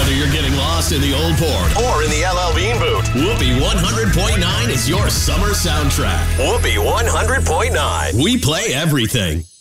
Whether you're getting lost in the Old Port or in the LL Bean boot, Whoopee 100.9 is your summer soundtrack. Whoopee 100.9. We play everything.